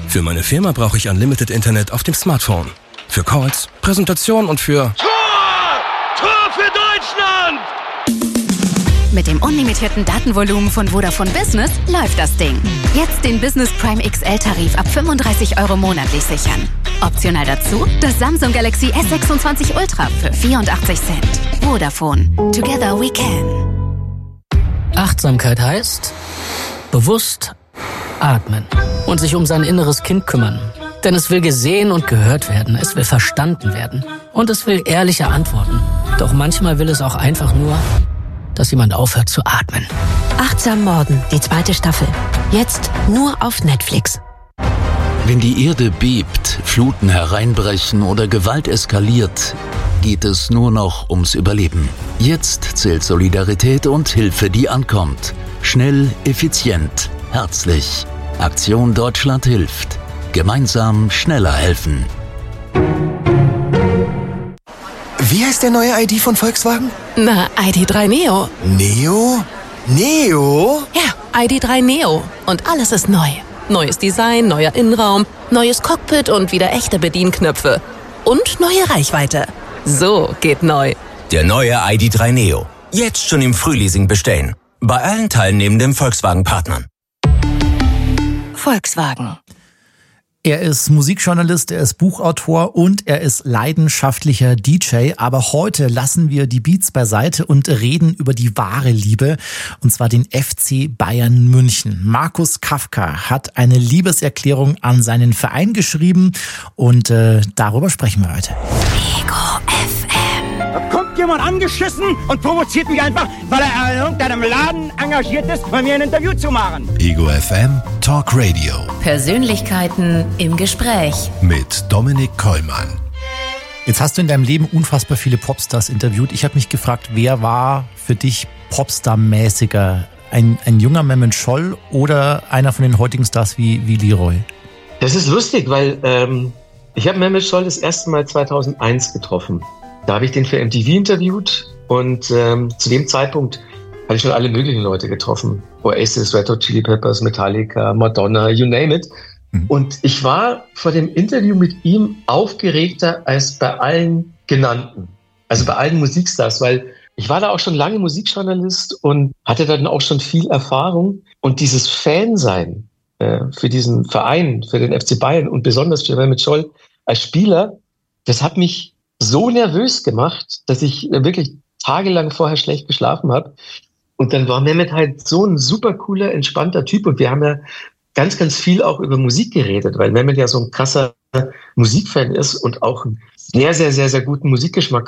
Für meine Firma brauche ich Unlimited Internet auf dem Smartphone. Für Calls, Präsentation und für... Tor für Deutschland! Mit dem unlimitierten Datenvolumen von Vodafone Business läuft das Ding. Jetzt den Business Prime XL-Tarif ab 35 € monatlich sichern. Optional dazu das Samsung Galaxy S26 Ultra für 84 Cent. Vodafone. Together we can. Achtsamkeit heißt bewusst atmen und sich um sein inneres Kind kümmern. Denn es will gesehen und gehört werden, es will verstanden werden und es will ehrliche Antworten. Doch manchmal will es auch einfach nur, dass jemand aufhört zu atmen. Achtsam Morden, die 2. Staffel. Jetzt nur auf Netflix. Wenn die Erde bebt, Fluten hereinbrechen oder Gewalt eskaliert, geht es nur noch ums Überleben. Jetzt zählt Solidarität und Hilfe, die ankommt. Schnell, effizient, herzlich. Aktion Deutschland hilft. Gemeinsam schneller helfen. Wie heißt der neue ID von Volkswagen? Na, ID.3 Neo. Neo? Neo? Ja, ID.3 Neo. Und alles ist neu. Neues Design, neuer Innenraum, neues Cockpit und wieder echte Bedienknöpfe. Und neue Reichweite. So geht neu. Der neue ID.3 Neo. Jetzt schon im Frühleasing bestellen. Bei allen teilnehmenden Volkswagen-Partnern. Volkswagen. Er ist Musikjournalist, er ist Buchautor und er ist leidenschaftlicher DJ. Aber heute lassen wir die Beats beiseite und reden über die wahre Liebe, und zwar den FC Bayern München. Markus Kafka hat eine Liebeserklärung an seinen Verein geschrieben und darüber sprechen wir heute. Ego FM. Da kommt jemand angeschissen und provoziert mich einfach, weil er in irgendeinem Laden engagiert ist, bei mir ein Interview zu machen. Ego FM Talk Radio. Persönlichkeiten im Gespräch. Mit Dominik Kollmann. Jetzt hast du in deinem Leben unfassbar viele Popstars interviewt. Ich habe mich gefragt, wer war für dich Popstar-mäßiger? Ein junger Mehmet Scholl oder einer von den heutigen Stars wie Leroy? Das ist lustig, weil ich habe Mehmet Scholl das erste Mal 2001 getroffen. Da habe ich den für MTV interviewt und zu dem Zeitpunkt hatte ich schon alle möglichen Leute getroffen. Oasis, Red Hot Chili Peppers, Metallica, Madonna, you name it. Und ich war vor dem Interview mit ihm aufgeregter als bei allen genannten. Also bei allen Musikstars, weil ich war da auch schon lange Musikjournalist und hatte dann auch schon viel Erfahrung. Und dieses Fansein für diesen Verein, für den FC Bayern und besonders für Mehmet Scholl als Spieler, das hat mich so nervös gemacht, dass ich wirklich tagelang vorher schlecht geschlafen habe. Und dann war Mehmet halt so ein super cooler, entspannter Typ. Und wir haben ja ganz, ganz viel auch über Musik geredet, weil Mehmet ja so ein krasser Musikfan ist und auch einen sehr, sehr, sehr, sehr guten Musikgeschmack